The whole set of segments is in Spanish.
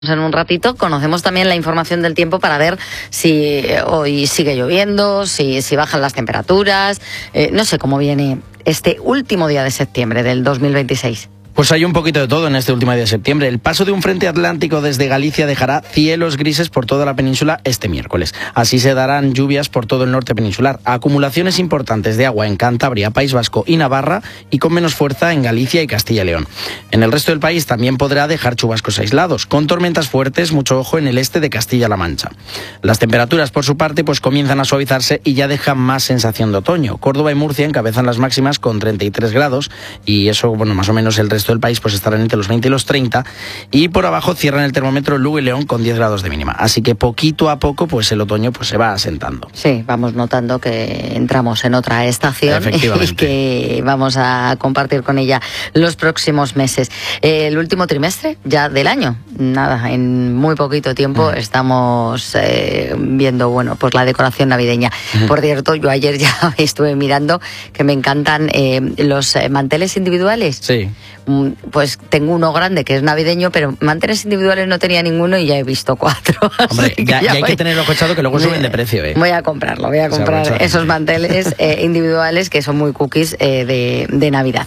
En un ratito conocemos también la información del tiempo para ver si hoy sigue lloviendo, si bajan las temperaturas, no sé cómo viene este último día de septiembre del 2026. Pues hay un poquito de todo en este último día de septiembre. El paso de un frente atlántico desde Galicia dejará cielos grises por toda la península este miércoles. Así se darán lluvias por todo el norte peninsular. Acumulaciones importantes de agua en Cantabria, País Vasco y Navarra y con menos fuerza en Galicia y Castilla y León. En el resto del país también podrá dejar chubascos aislados, con tormentas fuertes, mucho ojo en el este de Castilla-La Mancha. Las temperaturas, por su parte, pues comienzan a suavizarse y ya dejan más sensación de otoño. Córdoba y Murcia encabezan las máximas con 33 grados y eso, bueno, más o menos el resto del país pues estarán entre los 20 y los 30 y por abajo cierran el termómetro Lugo y León con 10 grados de mínima. Así que poquito a poco pues el otoño pues se va asentando. Sí, vamos notando que entramos en otra estación y que vamos a compartir con ella los próximos meses. El último trimestre ya del año, nada, en muy poquito tiempo estamos viendo, bueno, pues la decoración navideña. Por cierto, yo ayer ya estuve mirando que me encantan los manteles individuales. Sí. Pues tengo uno grande que es navideño, pero manteles individuales no tenía ninguno y ya he visto 4. Hombre, ya hay que tenerlo echado que luego suben de precio. Voy a comprarlo, voy a comprar esos manteles individuales que son muy cookies de Navidad.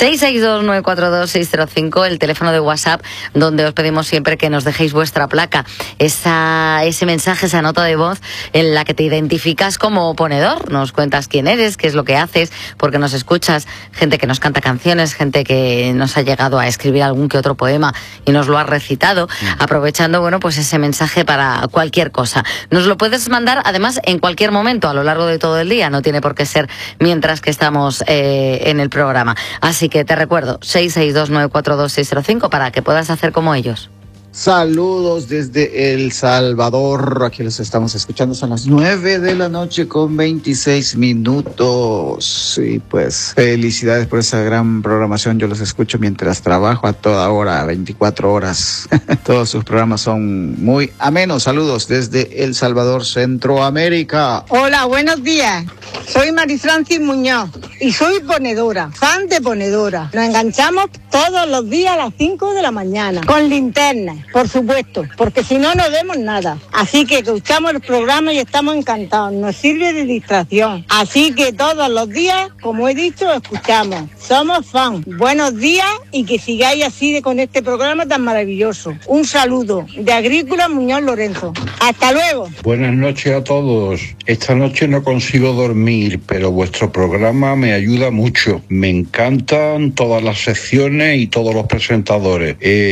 662-942-605, el teléfono de WhatsApp, donde os pedimos siempre que nos dejéis vuestra placa, ese mensaje, esa nota de voz en la que te identificas como ponedor, nos cuentas quién eres, qué es lo que haces, porque nos escuchas, gente que nos canta canciones, gente que nos ha llegado a escribir algún que otro poema y nos lo ha recitado, aprovechando, bueno, pues ese mensaje para cualquier cosa. Nos lo puedes mandar, además, en cualquier momento, a lo largo de todo el día, no tiene por qué ser mientras que estamos en el programa. Así que te recuerdo, 662-942-605 para que puedas hacer como ellos. Saludos desde El Salvador, aquí los estamos escuchando, son las 9 de la noche con 26 minutos y pues felicidades por esa gran programación, yo los escucho mientras trabajo a toda hora, 24 horas, todos sus programas son muy amenos. Saludos desde El Salvador, Centroamérica. Hola, buenos días, soy Marifrancis Muñoz y soy ponedora, fan de ponedora. Nos enganchamos todos los días a las 5 de la mañana con linterna, por supuesto, porque si no, no vemos nada. Así que escuchamos el programa y estamos encantados. Nos sirve de distracción. Así que todos los días, como he dicho, escuchamos. Somos fan. Buenos días y que sigáis así con este programa tan maravilloso. Un saludo de Agrícola Muñoz Lorenzo. Hasta luego. Buenas noches a todos. Esta noche no consigo dormir, pero vuestro programa me ayuda mucho. Me encantan todas las secciones y todos los presentadores.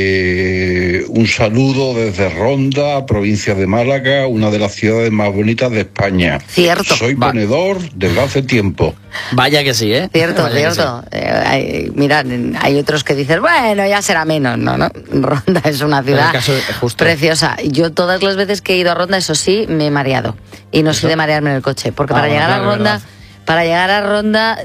Un saludo desde Ronda, provincia de Málaga, una de las ciudades más bonitas de España. Cierto. Soy ponedor desde hace tiempo. Vaya que sí, ¿eh? Cierto, Vaya cierto. Mirad, hay otros que dicen, bueno, ya será menos. No. Ronda es una ciudad preciosa. Yo todas las veces que he ido a Ronda, eso sí, me he mareado. Y no soy de marearme en el coche, porque para llegar a Ronda... Para llegar a Ronda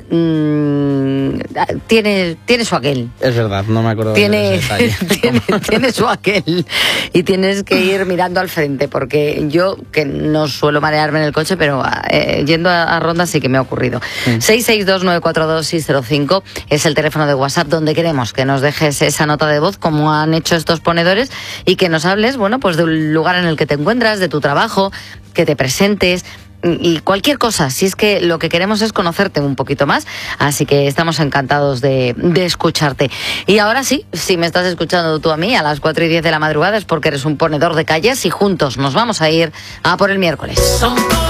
tiene su aquel. Es verdad, no me acuerdo de ese detalle. Tiene su aquel. Y tienes que ir mirando al frente, porque yo, que no suelo marearme en el coche, pero yendo a Ronda sí que me ha ocurrido. 662-942-605 es el teléfono de WhatsApp donde queremos que nos dejes esa nota de voz, como han hecho estos ponedores, y que nos hables, bueno, pues del lugar en el que te encuentras, de tu trabajo, que te presentes... Y cualquier cosa, si es que lo que queremos es conocerte un poquito más, así que estamos encantados de escucharte. Y ahora sí, si me estás escuchando tú a mí a las 4:10 de la madrugada es porque eres un ponedor de calles y juntos nos vamos a ir a por el miércoles.